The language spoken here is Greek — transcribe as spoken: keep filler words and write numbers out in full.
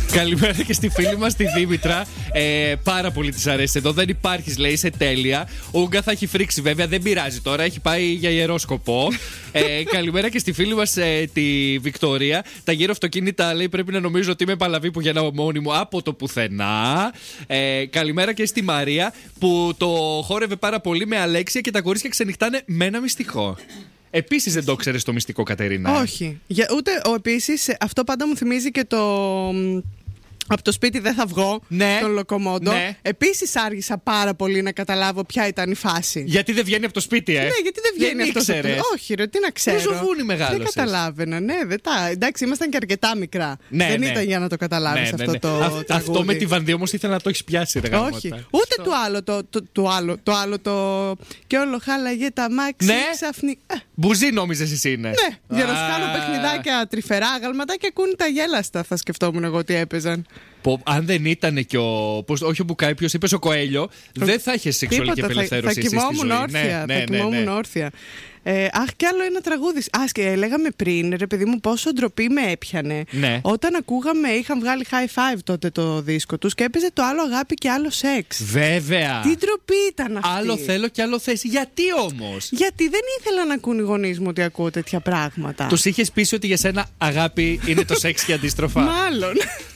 Καλημέρα και στη φίλη μας τη Δήμητρα. Ε, πάρα πολύ της αρέσει εδώ. Δεν υπάρχεις, λέει, είσαι τέλεια. Ο Ούγκα θα έχει φρίξει, βέβαια, δεν πειράζει τώρα. Έχει πάει για ιερό σκοπό. Ε, καλημέρα και στη φίλη μας ε, τη Βικτωρία. Τα γύρω αυτοκίνητα, λέει, πρέπει να νομίζω ότι είμαι παλαβή που γεννάω μόνη μου από το πουθενά. Ε, καλημέρα και στη Μαρία που το χόρευε πάρα πολύ με Αλέξια και τα κορίτσια ξενυχτάνε με ένα μυστικό. Επίσης δεν το ξέρεις το μυστικό, Κατερίνα. Όχι. Για, ούτε ο επίσης, αυτό πάντα μου θυμίζει και το. Από το σπίτι δεν θα βγω, ναι, τον Λοκομόντο. Ναι. Επίσης άργησα πάρα πολύ να καταλάβω ποια ήταν η φάση. Γιατί δεν βγαίνει από το σπίτι, ε? Ναι, γιατί δεν βγαίνει δεν από το σπίτι. Όχι, ρε, τι να ξέρω. Ζουβούνι μεγάλωσες. Δεν καταλάβαινα, ναι, δεν τα. Εντάξει, ήμασταν και αρκετά μικρά. Ναι, δεν ναι. ήταν για να το καταλάβεις, ναι, ναι, ναι. αυτό το. Α, αυτό με τη Βανδί όμως ήθελα να το έχεις πιάσει, ρε γαμώτα. Όχι, ούτε το άλλο το, το, το άλλο. Το άλλο το. Και όλο χάλαγε τα μάξι, ναι. ξαφνικά. Μπουζί νόμιζες εσύ είναι. Ναι, για να σου κάνω παιχνιδάκια τρυφερά, αγαλματάκια και τα γέλαστα, θα σκεφτόμουν εγώ ότι έπαιζαν. Αν δεν ήταν και ο. Πώς, όχι ο Μπουκάη, ποιος είπες, ο Κοέλιο, δεν θα είχε σεξουαλική απελευθέρωση. Θα, θα κοιμόμουν όρθια. Ναι, θα ναι, κοιμόμουν ναι, ναι. όρθια. Ε, αχ, κι άλλο ένα τραγούδι. Α, και λέγαμε πριν, ρε παιδί μου, πόσο ντροπή με έπιανε. Ναι. Όταν ακούγαμε, είχαν βγάλει high five τότε το δίσκο τους και έπαιζε το άλλο αγάπη και άλλο σεξ. Βέβαια. Τι ντροπή ήταν αυτή. Άλλο θέλω και άλλο θες. Γιατί όμως? Γιατί δεν ήθελα να ακούν οι γονείς μου ότι ακούω τέτοια πράγματα. Τους είχες πει ότι για σένα αγάπη είναι το σεξ και αντίστροφα. Μάλλον.